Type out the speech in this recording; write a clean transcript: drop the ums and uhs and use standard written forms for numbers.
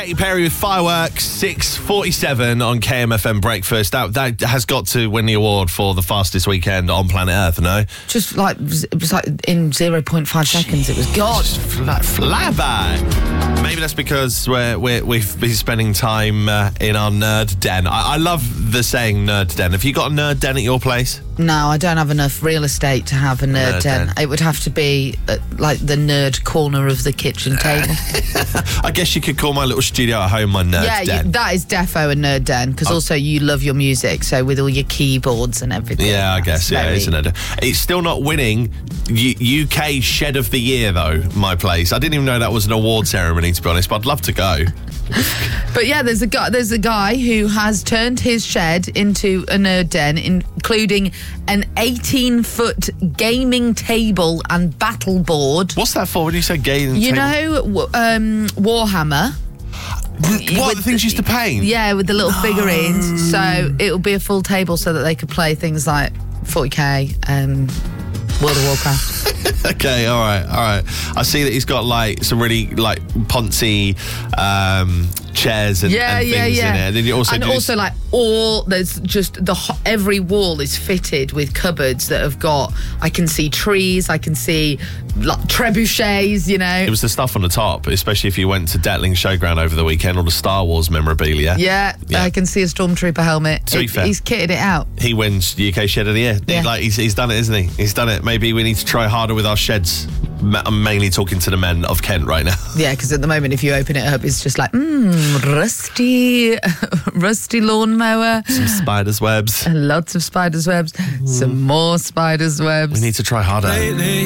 Katy Perry with Fireworks, 6:47 on KMFM Breakfast. That has got to win the award for the fastest weekend on planet Earth, no? Just like, it was like in 0.5 seconds, it was gone. Just fly by. Maybe that's because we've been spending time in our nerd den. I love the saying nerd den. Have you got a nerd den at your place? No, I don't have enough real estate to have a nerd den. It would have to be like the nerd corner of the kitchen table. I guess you could call my little studio at home my nerd den. That is defo a nerd den, because also you love your music, so with all your keyboards and everything. Yeah, I guess, isn't it? It's still not winning UK Shed of the Year, though, my place. I didn't even know that was an award ceremony, to be honest, but I'd love to go. But yeah, there's a guy who has turned his shed into a nerd den, including an 18-foot gaming table and battle board. What's that for when you say gaming table? You know, Warhammer. What, the things you used to paint? Yeah, with the little figurines. So it'll be a full table so that they could play things like 40k, World of Warcraft. Okay, all right. I see that he's got like some really like poncy chairs and things in it. And then you also like there's just every wall is fitted with cupboards that have got. I can see trees. I can see like trebuchets. You know, it was the stuff on the top, especially if you went to Detling Showground over the weekend, all the Star Wars memorabilia. Yeah. I can see a Stormtrooper helmet. He's kitted it out. He wins UK Shed of the Year. Yeah. He's done it, isn't he? He's done it. Maybe we need to try harder with our sheds. I'm mainly talking to the men of Kent right now. Yeah, because at the moment, if you open it up, it's just like, rusty lawnmower. Some spiders' webs. Lots of spiders' webs. Some more spiders' webs. We need to try harder.